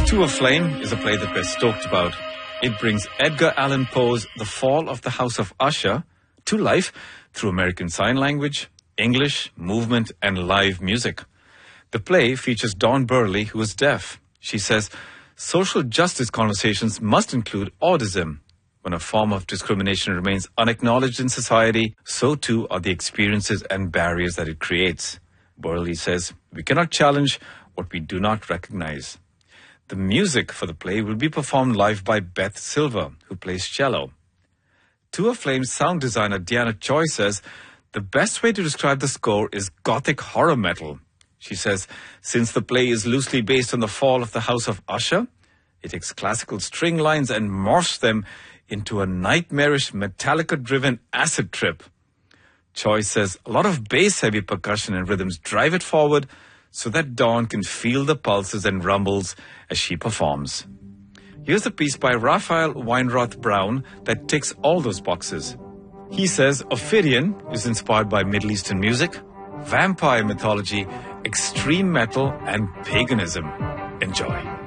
To a Flame is a play that we're stoked about. It brings Edgar Allan Poe's The Fall of the House of Usher to life through American Sign Language, English, movement, and live music. The play features Dawn Burley, who is deaf. She says, social justice conversations must include autism. When a form of discrimination remains unacknowledged in society, so too are the experiences and barriers that it creates. Burley says, we cannot challenge what we do not recognize. The music for the play will be performed live by Beth Silver, who plays cello. To a Flame's sound designer Deanna Choi says, the best way to describe the score is gothic horror metal. She says, since the play is loosely based on the fall of the House of Usher, it takes classical string lines and morphs them into a nightmarish Metallica-driven acid trip. Choi says a lot of bass-heavy percussion and rhythms drive it forward so that Dawn can feel the pulses and rumbles as she performs. Here's a piece by Raphael Weinroth Brown that ticks all those boxes. He says Ophidian is inspired by Middle Eastern music, vampire mythology, extreme metal, and paganism. Enjoy.